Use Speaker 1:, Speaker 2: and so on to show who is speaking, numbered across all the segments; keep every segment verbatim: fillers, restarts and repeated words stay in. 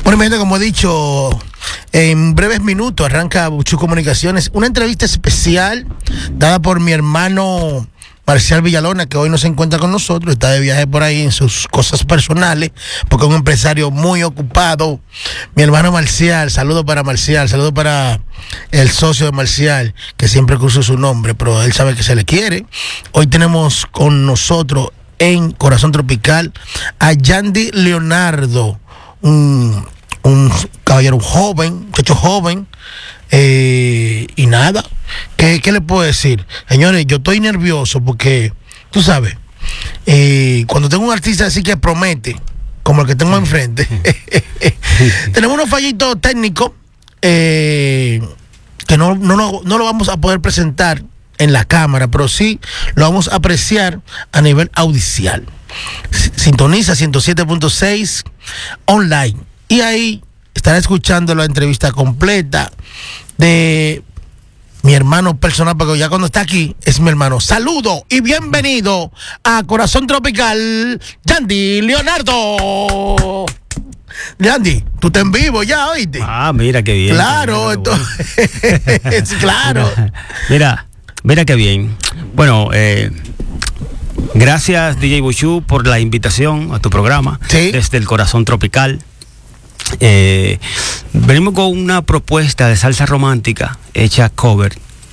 Speaker 1: Bueno, mi gente, como he dicho, en breves minutos arranca Buchu Comunicaciones, una entrevista especial dada por mi hermano Marcial Villalona, que hoy no se encuentra con nosotros, está de viaje por ahí en sus cosas personales, porque es un empresario muy ocupado. Mi hermano Marcial, saludo para Marcial, saludo para el socio de Marcial, que siempre cruza su nombre, pero él sabe que se le quiere. Hoy tenemos con nosotros en Corazón Tropical a Yandy Leonardo, un, un caballero joven, muchacho joven, eh, y nada, ¿qué, ¿qué le puedo decir? Señores, yo estoy nervioso porque, tú sabes, eh, cuando tengo un artista así que promete, como el que tengo enfrente, tenemos unos fallitos técnicos eh, que no, no, no, no lo vamos a poder presentar en la cámara, pero sí lo vamos a apreciar a nivel audicial. Sintoniza ciento siete punto seis online y ahí estará escuchando la entrevista completa de mi hermano personal, porque ya cuando está aquí es mi hermano. Saludo y bienvenido a Corazón Tropical, Yandy Leonardo. Yandy, tú estás en vivo ya, ¿oíste?
Speaker 2: Ah, mira qué bien.
Speaker 1: Claro, entonces, claro.
Speaker 2: Mira, mira qué bien. Bueno, eh, gracias D J Buchu por la invitación a tu programa.
Speaker 1: Sí.
Speaker 2: Desde el Corazón Tropical. Eh, venimos con una propuesta de salsa romántica hecha cover,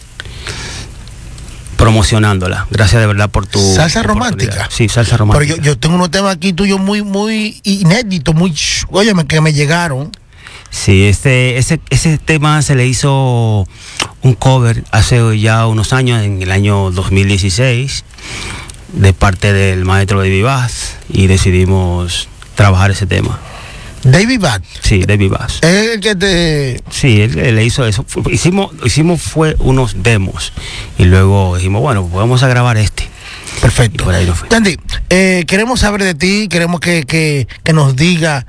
Speaker 2: promocionándola. Gracias de verdad por tu
Speaker 1: salsa romántica.
Speaker 2: Sí, salsa romántica.
Speaker 1: Pero yo, yo tengo unos temas aquí tuyos muy, muy inéditos, muy, óyeme, que me llegaron.
Speaker 2: Sí, este, ese, ese tema se le hizo un cover hace ya unos años, en el año dos mil dieciséis, de parte del maestro David Bass, y decidimos trabajar ese tema.
Speaker 1: David Bass.
Speaker 2: Sí, David Bass.
Speaker 1: Es el que te...
Speaker 2: Sí, él, él le hizo eso. Hicimos, hicimos fue unos demos y luego dijimos, bueno, pues vamos a grabar este.
Speaker 1: Perfecto. Yandy, eh, queremos saber de ti, queremos que, que, que nos diga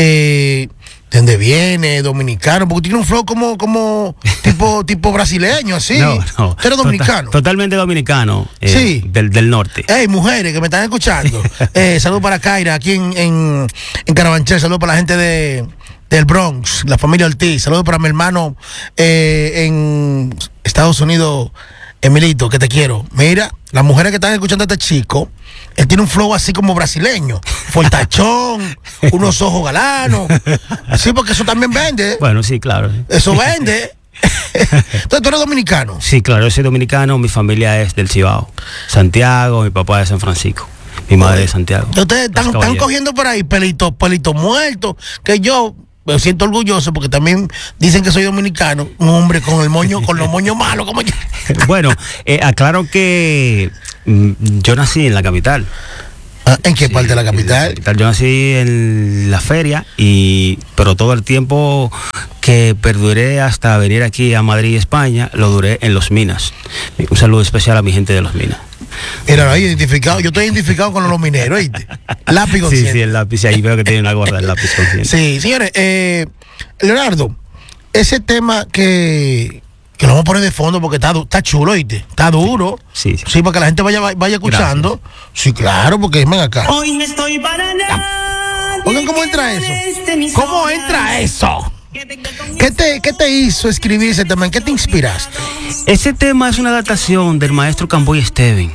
Speaker 1: eh, de dónde viene, dominicano, porque tiene un flow como, como tipo, tipo brasileño, así.
Speaker 2: No, no.
Speaker 1: ¿Tú eres dominicano?
Speaker 2: Total, totalmente dominicano. Eh,
Speaker 1: sí.
Speaker 2: Del, del norte.
Speaker 1: Hey, mujeres que me están escuchando. eh, saludos para Kaira, aquí en, en, en Carabanchel. Saludos para la gente de, del Bronx, la familia Ortiz. Saludos para mi hermano eh, en Estados Unidos, Emilito, que te quiero. Mira, las mujeres que están escuchando a este chico, él tiene un flow así como brasileño, fortachón, unos ojos galanos. Sí, porque eso también vende.
Speaker 2: Bueno, sí, claro.
Speaker 1: Eso vende. Entonces, ¿tú eres dominicano?
Speaker 2: Sí, claro, yo soy dominicano, mi familia es del Cibao, Santiago, mi papá es de San Francisco, mi madre es de Santiago.
Speaker 1: Ustedes están, están cogiendo por ahí pelitos pelito muertos, que yo me siento orgulloso porque también dicen que soy dominicano, un hombre con el moño, con los moños malos como yo.
Speaker 2: Bueno, eh, aclaro que mm, yo nací en la capital.
Speaker 1: ¿En qué sí, parte de la capital?
Speaker 2: capital? Yo nací en la feria, y pero todo el tiempo que perduré hasta venir aquí a Madrid, España, lo duré en Los Minas. Un saludo especial a mi gente de Los Minas.
Speaker 1: Mira, ahí identificado, yo estoy identificado con los mineros, ¿viste? Lápiz consciente.
Speaker 2: Sí, sí, el lápiz, ahí veo que tiene una gorra, el lápiz consciente.
Speaker 1: Sí, señores, eh, Leonardo, ese tema que... que lo vamos a poner de fondo porque está, está chulo, ¿oíste? Está duro.
Speaker 2: Sí, sí.
Speaker 1: Sí, para que la gente vaya, vaya escuchando. Gracias. Sí, claro, porque ven acá.
Speaker 3: Hoy no estoy para nada.
Speaker 1: Oigan, ¿cómo entra eso? ¿Cómo entra eso? ¿Qué te, ¿Qué te hizo escribir ese tema? ¿En qué te inspiraste?
Speaker 2: Ese tema es una adaptación del maestro Camboy Esteban,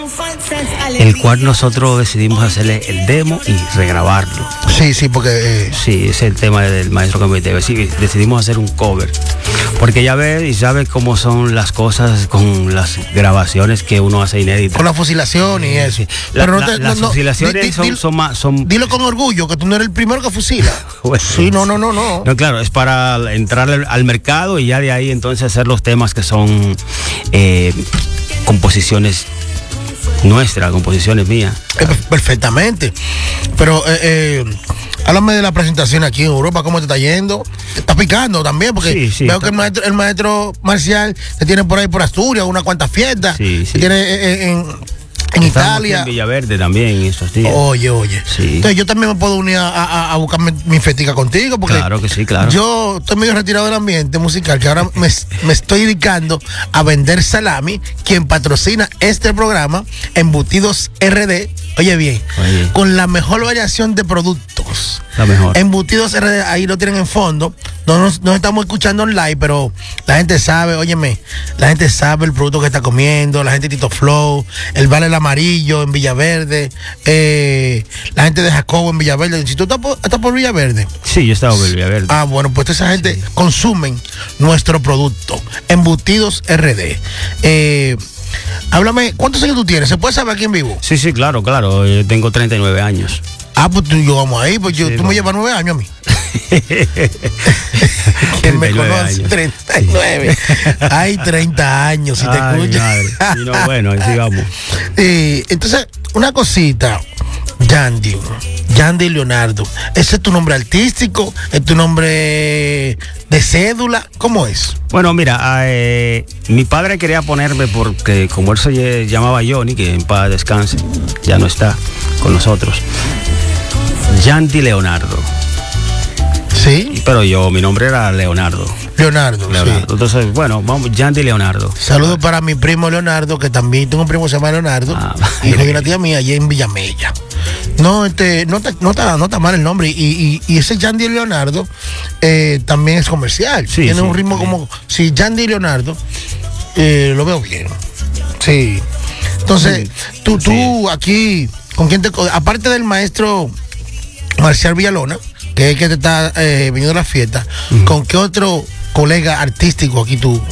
Speaker 2: el cual nosotros decidimos hacerle el demo y regrabarlo.
Speaker 1: Sí, sí, porque... Eh...
Speaker 2: Sí, es el tema del maestro Camboy Esteban. Sí, decidimos hacer un cover. Porque ya ves y sabes cómo son las cosas con las grabaciones que uno hace inéditas.
Speaker 1: Con la fusilación y eso.
Speaker 2: La, Pero no te, la, las no, fusilaciones di, di, son, son más... Son...
Speaker 1: Dilo con orgullo, que tú no eres el primero que fusila.
Speaker 2: Bueno,
Speaker 1: sí, no, no, no, no.
Speaker 2: No, claro, es para entrar al, al mercado y ya de ahí entonces hacer los temas que son eh, composiciones nuestras, composiciones mías.
Speaker 1: Claro. Perfectamente. Pero... Eh, eh, háblame de la presentación aquí en Europa, ¿cómo te está yendo? ¿Te está picando también? Porque
Speaker 2: sí, sí,
Speaker 1: veo está... que el maestro, el maestro Marcial te tiene por ahí por Asturias, unas cuantas fiestas.
Speaker 2: Sí, sí.
Speaker 1: Te tiene en, en, En
Speaker 2: Estamos
Speaker 1: Italia.
Speaker 2: aquí en Villaverde también en esos días.
Speaker 1: Oye, oye.
Speaker 2: Sí.
Speaker 1: Entonces yo también me puedo unir a, a, a buscar mi, mi festica contigo, porque
Speaker 2: Claro que sí, claro.
Speaker 1: yo estoy medio retirado del ambiente musical, que ahora me, me estoy dedicando a vender salami, quien patrocina este programa, Embutidos R D. Oye bien,
Speaker 2: Oye.
Speaker 1: con la mejor variación de productos.
Speaker 2: La mejor.
Speaker 1: Embutidos R D, ahí lo tienen en fondo. No nos, no estamos escuchando online, pero la gente sabe, óyeme, la gente sabe el producto que está comiendo, la gente de Tito Flow, el Vale el Amarillo en Villaverde, eh, la gente de Jacobo en Villaverde. Si tú estás por, estás por Villaverde.
Speaker 2: Sí, yo estaba en Villaverde.
Speaker 1: Ah, bueno, pues esa gente
Speaker 2: Sí.
Speaker 1: consumen nuestro producto. Embutidos R D. Eh, háblame, ¿cuántos años tú tienes? ¿Se puede saber aquí en vivo?
Speaker 2: Sí, sí, claro, claro. Yo tengo treinta y nueve años.
Speaker 1: Ah, pues tú y yo vamos ahí, pues yo,
Speaker 2: Sí,
Speaker 1: tú me
Speaker 2: vamos.
Speaker 1: llevas nueve años a mí. ¿Quién me
Speaker 2: treinta y nueve
Speaker 1: conoce?
Speaker 2: años.
Speaker 1: treinta y nueve. Hay treinta años, si te
Speaker 2: Ay,
Speaker 1: escuchas.
Speaker 2: madre. Y no, bueno, sigamos.
Speaker 1: Eh, entonces, una cosita, Yandy, Yandy Leonardo, ¿ese es tu nombre artístico? ¿Es tu nombre de cédula? ¿Cómo es?
Speaker 2: Bueno, mira, eh, mi padre quería ponerme porque como él se llamaba Johnny, que en paz descanse, ya no está con nosotros, Yandy Leonardo.
Speaker 1: Sí,
Speaker 2: Pero yo, mi nombre era Leonardo.
Speaker 1: Leonardo.
Speaker 2: Leonardo.
Speaker 1: Sí.
Speaker 2: Entonces, bueno, vamos, Yandy Leonardo.
Speaker 1: Saludos para mi primo Leonardo, que también tengo un primo que se llama Leonardo,
Speaker 2: Ah,
Speaker 1: hijo de una tía mía allá en Villamella. No, este, no está, no está, no está mal el nombre. Y, y, y ese Yandy Leonardo eh, también es comercial.
Speaker 2: Sí,
Speaker 1: Tiene
Speaker 2: sí,
Speaker 1: un ritmo
Speaker 2: sí.
Speaker 1: como. Sí, Yandy Leonardo, eh, lo veo bien. Sí. Entonces, tú, tú aquí, ¿con quién te. Aparte del maestro Marcial Villalona, que es el que te está eh, viniendo a la fiesta,
Speaker 2: Ujú.
Speaker 1: ¿con qué otro colega artístico aquí tú?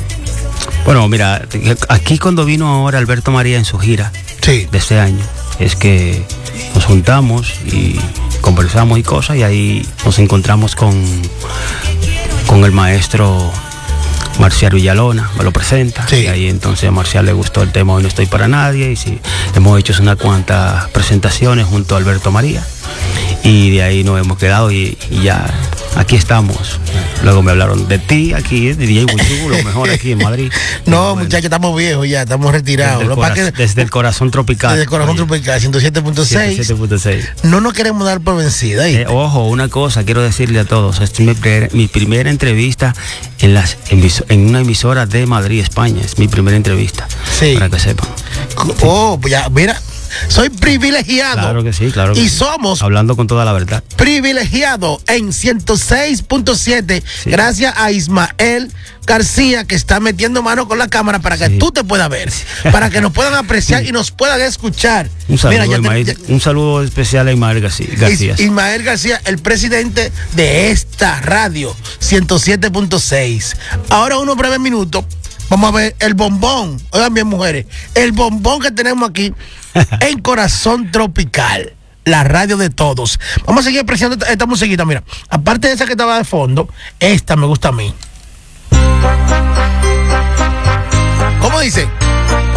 Speaker 2: Bueno, mira, aquí cuando vino ahora Alberto María en su gira
Speaker 1: Sí.
Speaker 2: de este año, es que nos juntamos y conversamos y cosas, y ahí nos encontramos con, con el maestro Marcial Villalona, me lo presenta,
Speaker 1: Sí.
Speaker 2: y ahí entonces a Marcial le gustó el tema Hoy no estoy para nadie, y sí, hemos hecho unas cuantas presentaciones junto a Alberto María, y de ahí nos hemos quedado y, y ya aquí estamos. Luego me hablaron de ti aquí, de D J Buchu, lo mejor aquí en Madrid.
Speaker 1: No,
Speaker 2: Bueno,
Speaker 1: muchachos, estamos viejos ya, estamos retirados.
Speaker 2: desde el,
Speaker 1: Lo que pasa
Speaker 2: cora-
Speaker 1: es que-
Speaker 2: desde el corazón tropical.
Speaker 1: desde el corazón
Speaker 2: Oye,
Speaker 1: tropical, ciento siete punto seis.
Speaker 2: siete punto seis.
Speaker 1: No nos queremos dar por vencida. ¿eh?
Speaker 2: Eh, ojo, una cosa, quiero decirle a todos, esta es mi, primer- mi primera entrevista en, las, emis- en una emisora de Madrid, España, es mi primera entrevista,
Speaker 1: Sí.
Speaker 2: para que sepan.
Speaker 1: Oh, pues ya, mira, soy privilegiado.
Speaker 2: Claro que sí, claro que
Speaker 1: Y
Speaker 2: sí.
Speaker 1: somos
Speaker 2: Hablando con toda la verdad.
Speaker 1: privilegiados en ciento seis punto siete,
Speaker 2: Sí.
Speaker 1: gracias a Ismael García, que está metiendo mano con la cámara para que
Speaker 2: Sí.
Speaker 1: tú te puedas ver, para que nos puedan apreciar y nos puedan escuchar.
Speaker 2: Un saludo,
Speaker 1: Mira, ya
Speaker 2: a
Speaker 1: te-
Speaker 2: Ismael-
Speaker 1: ya-
Speaker 2: un saludo especial a Ismael García. García.
Speaker 1: Is- Ismael García, el presidente de esta radio, ciento siete punto seis. Ahora unos breves minutos, vamos a ver el bombón. Oigan bien, mujeres, el bombón que tenemos aquí en Corazón Tropical, la radio de todos. Vamos a seguir apreciando esta, esta musiquita, mira. Aparte de esa que estaba de fondo, esta me gusta a mí. ¿Cómo dice?